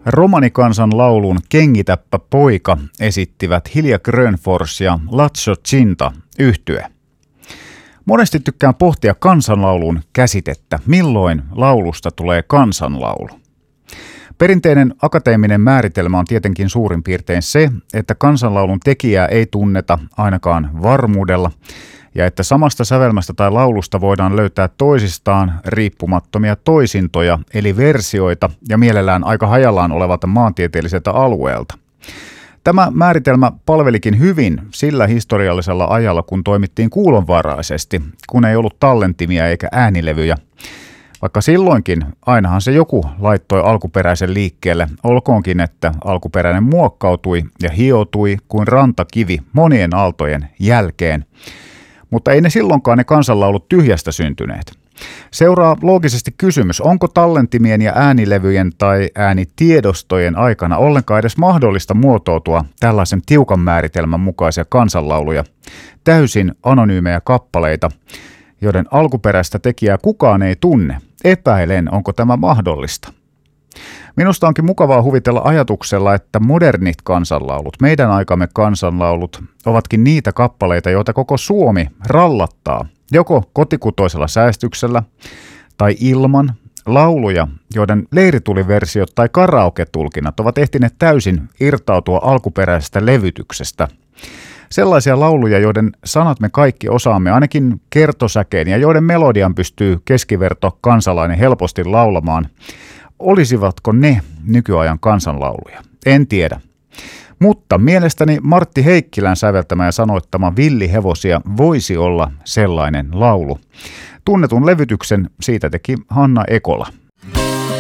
Romanikansan laulun Kengitäppä poika esittivät Hilja Grönfors ja Lattjo Cinta yhtye. Monesti tykkään pohtia kansanlaulun käsitettä, milloin laulusta tulee kansanlaulu. Perinteinen akateeminen määritelmä on tietenkin suurin piirtein se, että kansanlaulun tekijää ei tunneta ainakaan varmuudella, ja että samasta sävelmästä tai laulusta voidaan löytää toisistaan riippumattomia toisintoja, eli versioita, ja mielellään aika hajallaan olevalta maantieteelliseltä alueelta. Tämä määritelmä palvelikin hyvin sillä historiallisella ajalla, kun toimittiin kuulonvaraisesti, kun ei ollut tallentimia eikä äänilevyjä. Vaikka silloinkin ainahan se joku laittoi alkuperäisen liikkeelle, olkoonkin, että alkuperäinen muokkautui ja hiotui kuin rantakivi monien aaltojen jälkeen. Mutta ei ne silloinkaan ne kansanlaulut tyhjästä syntyneet. Seuraa loogisesti kysymys, onko tallentimien ja äänilevyjen tai äänitiedostojen aikana ollenkaan edes mahdollista muotoutua tällaisen tiukan määritelmän mukaisia kansanlauluja, täysin anonyymejä kappaleita, joiden alkuperäistä tekijää kukaan ei tunne. Epäilen, onko tämä mahdollista. Minusta onkin mukavaa huvitella ajatuksella, että modernit kansanlaulut, meidän aikamme kansanlaulut, ovatkin niitä kappaleita, joita koko Suomi rallattaa, joko kotikutoisella säestyksellä tai ilman, lauluja, joiden leirituliversiot tai karaoke-tulkinnat ovat ehtineet täysin irtautua alkuperäisestä levytyksestä. Sellaisia lauluja, joiden sanat me kaikki osaamme ainakin kertosäkeen ja joiden melodian pystyy keskiverto kansalainen helposti laulamaan. Olisivatko ne nykyajan kansanlauluja? En tiedä. Mutta mielestäni Martti Heikkilän säveltämä ja sanoittama Villihevosia voisi olla sellainen laulu. Tunnetun levytyksen siitä teki Hanna Ekola.